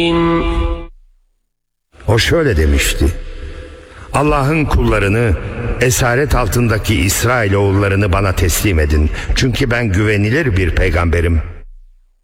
O şöyle demişti: Allah'ın kullarını, esaret altındaki İsrailoğullarını bana teslim edin. Çünkü ben güvenilir bir peygamberim.